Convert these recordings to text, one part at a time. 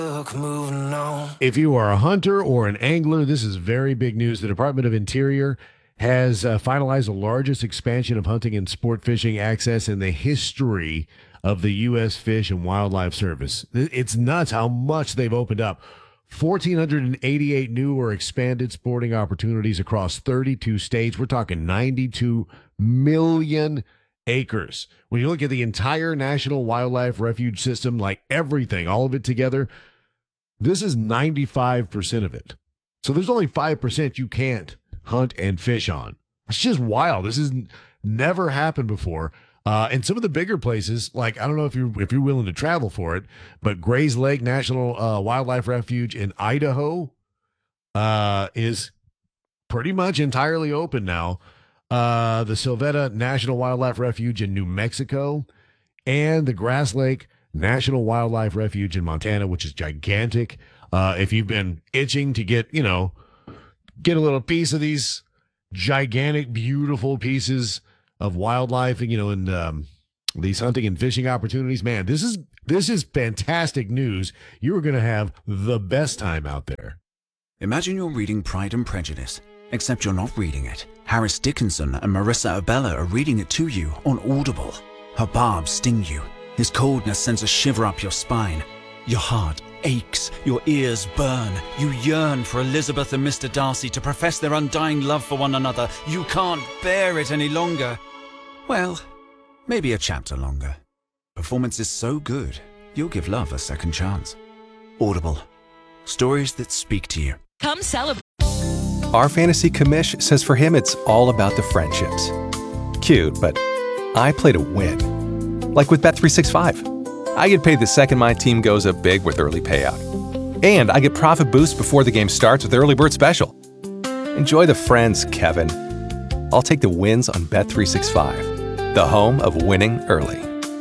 Moving on. If you are a hunter or an angler, this is very big news. The Department of Interior has finalized the largest expansion of hunting and sport fishing access in the history of the U.S. Fish and Wildlife Service. It's nuts how much they've opened up. 1,488 new or expanded sporting opportunities across 32 states. We're talking 92 million acres. When you look at the entire National Wildlife Refuge System, like everything, all of it together, this is 95% of it. So there's only 5% you can't hunt and fish on. It's just wild. This has never happened before. And some of the bigger places, like I don't know if you're willing to travel for it, but Gray's Lake National Wildlife Refuge in Idaho is pretty much entirely open now. The Silvetta National Wildlife Refuge in New Mexico, and the Grass Lake National Wildlife Refuge in Montana, which is gigantic. If you've been itching to get a little piece of these gigantic, beautiful pieces of wildlife, and these hunting and fishing opportunities, man, this is fantastic news. You are going to have the best time out there. Imagine you're reading Pride and Prejudice, except you're not reading it. Harris Dickinson and Marissa Abella are reading it to you on Audible. Her barbs sting you. His coldness sends a shiver up your spine. Your heart aches, your ears burn. You yearn for Elizabeth and Mr. Darcy to profess their undying love for one another. You can't bear it any longer. Well, maybe a chapter longer. Performance is so good, you'll give love a second chance. Audible. Stories that speak to you. Come celebrate. Our fantasy commish says for him it's all about the friendships. Cute, but I play to win. Like with Bet365. I get paid the second my team goes up big with early payout. And I get profit boost before the game starts with Early Bird Special. Enjoy the friends, Kevin. I'll take the wins on Bet365, the home of winning early.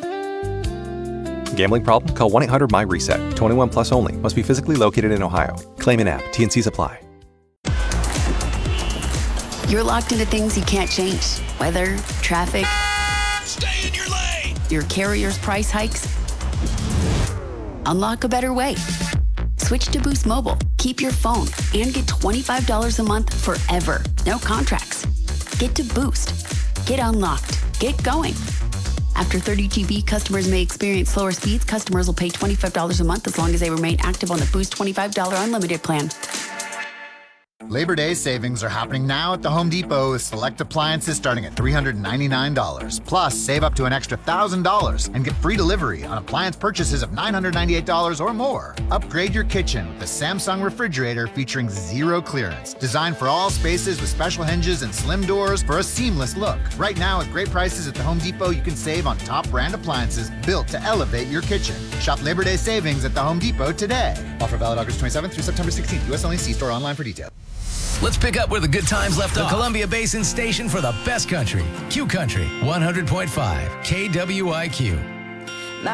Gambling problem? Call 1-800-MY-RESET. 21 plus only. Must be physically located in Ohio. Claim in app. T&Cs apply. You're locked into things you can't change. Weather, traffic. Stay in your lane. Your carrier's price hikes. Unlock a better way. Switch to Boost Mobile. Keep your phone and get $25 a month forever. No contracts. Get to Boost. Get unlocked. Get going. After 30 GB, customers may experience slower speeds. Customers will pay $25 a month as long as they remain active on the Boost $25 unlimited plan. Labor Day savings are happening now at the Home Depot with select appliances starting at $399. Plus, save up to an extra $1,000 and get free delivery on appliance purchases of $998 or more. Upgrade your kitchen with the Samsung refrigerator featuring zero clearance. Designed for all spaces with special hinges and slim doors for a seamless look. Right now, at great prices at the Home Depot, you can save on top brand appliances built to elevate your kitchen. Shop Labor Day savings at the Home Depot today. Offer valid August 27th through September 16th. U.S. only. See store online for details. Let's pick up where the good times left off. The Columbia Basin Station for the best country. Q Country 100.5 KWIQ.